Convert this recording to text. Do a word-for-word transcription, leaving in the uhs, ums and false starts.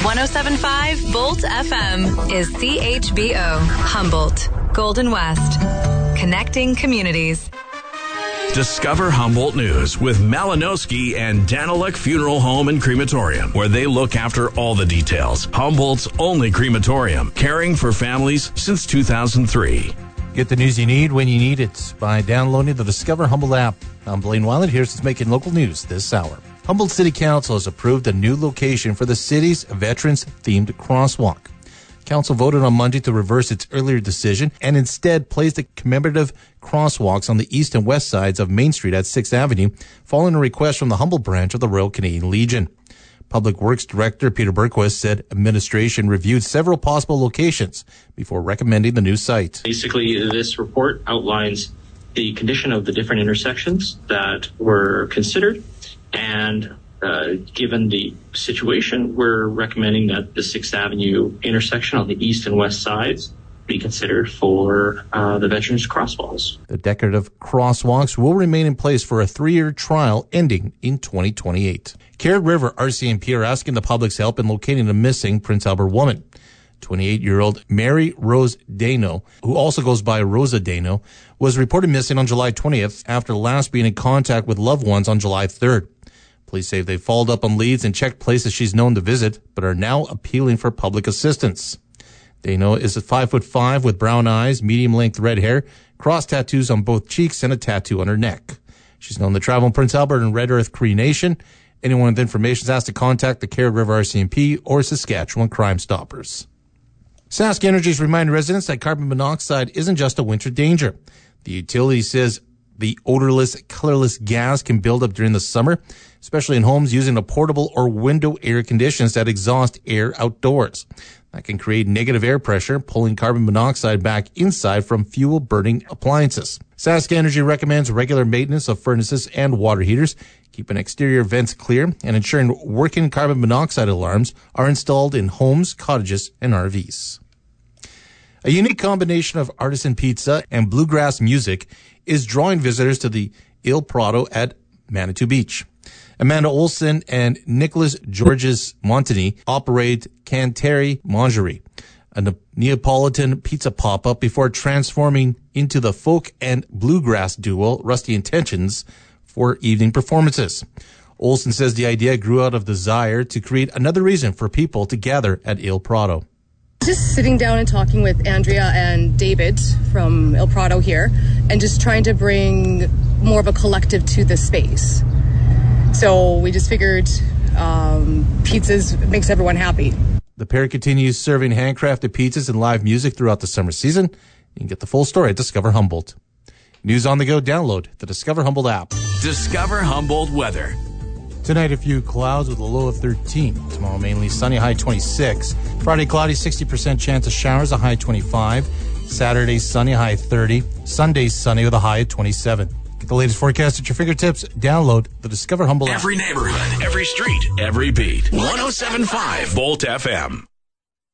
one oh seven point five Volt F M is C H B O, Humboldt, Golden West. Connecting communities. Discover Humboldt News with Malinowski and Daniluk Funeral Home and Crematorium, where they look after all the details. Humboldt's only crematorium, caring for families since two thousand three. Get the news you need when you need it by downloading the Discover Humboldt app. I'm Blaine Weiland. Here's what's making local news this hour. Humboldt City Council has approved a new location for the city's veterans-themed crosswalk. Council voted on Monday to reverse its earlier decision and instead placed the commemorative crosswalks on the east and west sides of Main Street at sixth Avenue, following a request from the Humboldt branch of the Royal Canadian Legion. Public Works Director Peter Berquist said administration reviewed several possible locations before recommending the new site. Basically, this report outlines the condition of the different intersections that were considered, and uh, given the situation, we're recommending that the sixth Avenue intersection on the east and west sides be considered for uh, the Veterans Crosswalks. The decorative crosswalks will remain in place for a three-year trial ending in twenty twenty-eight. Carrot River R C M P are asking the public's help in locating a missing Prince Albert woman. twenty-eight-year-old Mary Rose Dano, who also goes by Rosa Dano, was reported missing on July twentieth after last being in contact with loved ones on July third. Police say they followed up on leads and checked places she's known to visit, but are now appealing for public assistance. Dano is five foot five with brown eyes, medium-length red hair, cross tattoos on both cheeks, and a tattoo on her neck. She's known to travel in Prince Albert and Red Earth Cree Nation. Anyone with information is asked to contact the Carrot River R C M P or Saskatchewan Crime Stoppers. Sask Energy's reminded residents that carbon monoxide isn't just a winter danger. The utility says the odorless, colorless gas can build up during the summer, especially in homes using a portable or window air conditioners that exhaust air outdoors. That can create negative air pressure, pulling carbon monoxide back inside from fuel-burning appliances. Sask Energy recommends regular maintenance of furnaces and water heaters, keeping exterior vents clear, and ensuring working carbon monoxide alarms are installed in homes, cottages, and R Vs. A unique combination of artisan pizza and bluegrass music is drawing visitors to the Il Prado at Manitou Beach. Amanda Olson and Nicholas Georges Montagny operate Canteri Mangerie, a Neapolitan pizza pop-up, before transforming into the folk and bluegrass duo Rusty Intentions for evening performances. Olson says the idea grew out of desire to create another reason for people to gather at Il Prado. Just sitting down and talking with Andrea and David from Il Prado here, and just trying to bring more of a collective to the space. So we just figured um, pizzas makes everyone happy. The pair continues serving handcrafted pizzas and live music throughout the summer season. You can get the full story at Discover Humboldt. News on the go, download the Discover Humboldt app. Discover Humboldt weather. Tonight, a few clouds with a low of thirteen. Tomorrow, mainly sunny, high twenty-six. Friday, cloudy, sixty percent chance of showers, a high twenty-five. Saturday, sunny, high thirty. Sunday, sunny with a high of twenty-seven. Get the latest forecast at your fingertips. Download the Discover Humboldt app. Every neighborhood, every street, every beat. one oh seven point five Volt F M.